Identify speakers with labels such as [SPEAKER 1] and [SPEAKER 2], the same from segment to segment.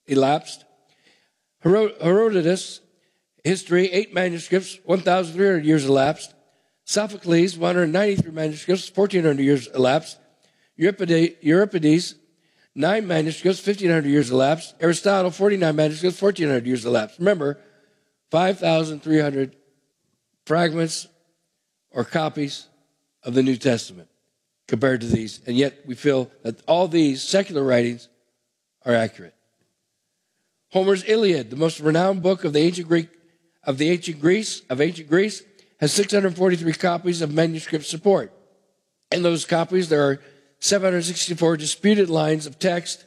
[SPEAKER 1] elapsed. Herodotus, history, 8 manuscripts, 1,300 years elapsed. Sophocles, 193 manuscripts, 1,400 years elapsed. Euripides, 9 manuscripts, 1,500 years elapsed. Aristotle, 49 manuscripts, 1,400 years elapsed. Remember, 5,300 fragments or copies of the New Testament compared to these. And yet we feel that all these secular writings are accurate. Homer's Iliad, the most renowned book of ancient Greece, has 643 copies of manuscript support. In those copies, there are 764 disputed lines of text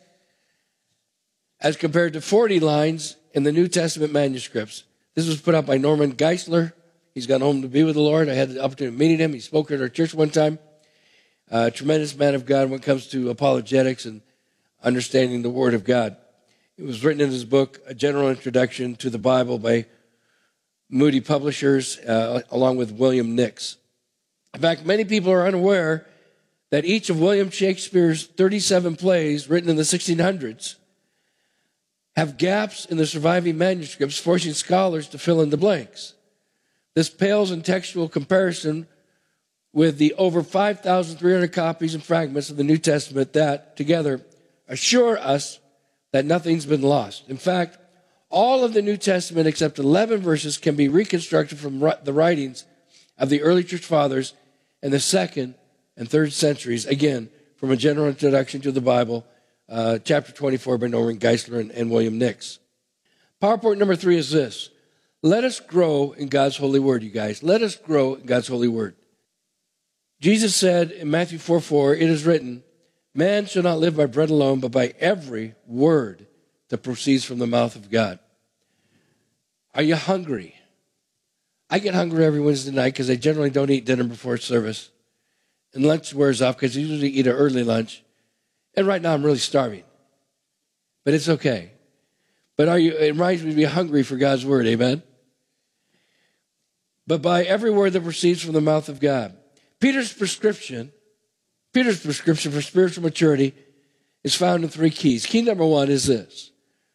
[SPEAKER 1] as compared to 40 lines in the New Testament manuscripts. This was put out by Norman Geisler. He's gone home to be with the Lord. I had the opportunity of meeting him. He spoke at our church one time. A tremendous man of God when it comes to apologetics and understanding the Word of God. It was written in his book, A General Introduction to the Bible by Moody Publishers, along with William Nix. In fact, many people are unaware that each of William Shakespeare's 37 plays written in the 1600s have gaps in the surviving manuscripts, forcing scholars to fill in the blanks. This pales in textual comparison with the over 5,300 copies and fragments of the New Testament that, together, assure us that nothing's been lost. In fact, all of the New Testament except 11 verses can be reconstructed from the writings of the early church fathers in the 2nd and 3rd centuries. Again, from A General Introduction to the Bible, chapter 24 by Norman Geisler and William Nix. PowerPoint number 3 is this. Let us grow in God's holy word, you guys. Let us grow in God's holy word. Jesus said in Matthew 4:4, it is written, man shall not live by bread alone, but by every word that proceeds from the mouth of God. Are you hungry? I get hungry every Wednesday night because I generally don't eat dinner before service. And lunch wears off because I usually eat an early lunch. And right now I'm really starving. But it's okay. But it reminds me to be hungry for God's word, amen? But by every word that proceeds from the mouth of God. Peter's prescription for spiritual maturity is found in 3 keys. Key number 1 is this.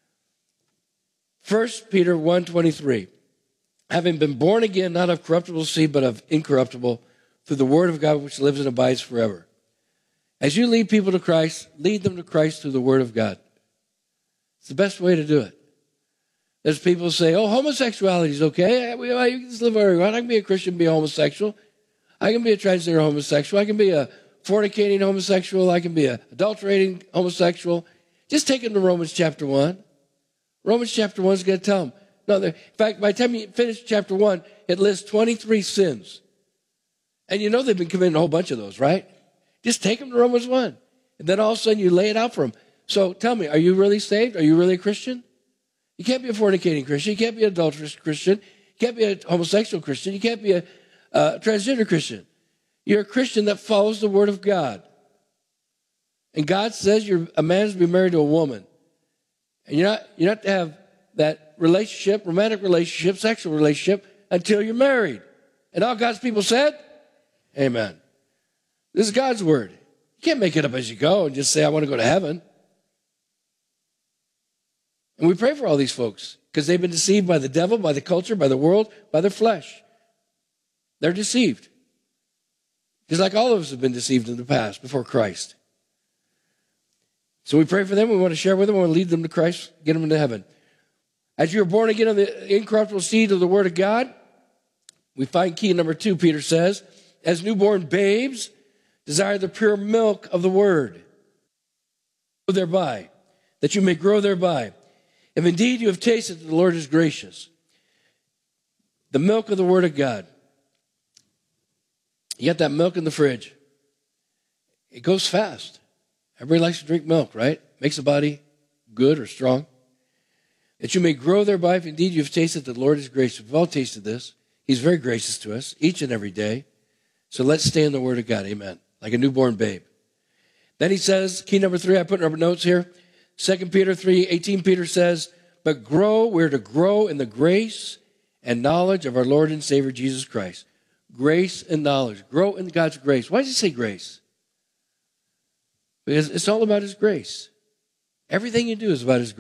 [SPEAKER 1] 1 Peter 1:23. Having been born again, not of corruptible seed, but of incorruptible, through the word of God which lives and abides forever. As you lead people to Christ, lead them to Christ through the word of God. It's the best way to do it. There's people who say, oh, homosexuality is okay. You can just live wherever you want. I can be a Christian and be a homosexual. I can be a transgender homosexual. I can be a fornicating homosexual. I can be an adulterating homosexual. Just take them to Romans chapter 1. Romans chapter 1 is going to tell them. No, in fact, by the time you finish chapter 1, it lists 23 sins. And you know they've been committing a whole bunch of those, right? Just take them to Romans 1. And then all of a sudden you lay it out for them. So tell me, are you really saved? Are you really a Christian? You can't be a fornicating Christian. You can't be an adulterous Christian. You can't be a homosexual Christian. You can't be a transgender Christian. You're a Christian that follows the word of God. And God says a man is to be married to a woman. And you're not to have that relationship, romantic relationship, sexual relationship, until you're married. And all God's people said, amen. This is God's word. You can't make it up as you go and just say, I want to go to heaven. And we pray for all these folks because they've been deceived by the devil, by the culture, by the world, by their flesh. They're deceived. Just like all of us have been deceived in the past before Christ. So we pray for them. We want to share with them. We want to lead them to Christ, get them into heaven. As you're born again of the incorruptible seed of the word of God, we find key number 2, Peter says, as newborn babes, desire the pure milk of the word, thereby, that you may grow thereby. If indeed you have tasted that the Lord is gracious, the milk of the word of God. You got that milk in the fridge. It goes fast. Everybody likes to drink milk, right? Makes the body good or strong. That you may grow thereby, if indeed you have tasted that the Lord is gracious. We've all tasted this. He's very gracious to us each and every day. So let's stay in the word of God, amen, like a newborn babe. Then he says, key number 3, I put in our notes here, 2 Peter 3:18, Peter says, but we're to grow in the grace and knowledge of our Lord and Savior Jesus Christ. Grace and knowledge. Grow in God's grace. Why does he say grace? Because it's all about his grace. Everything you do is about his grace.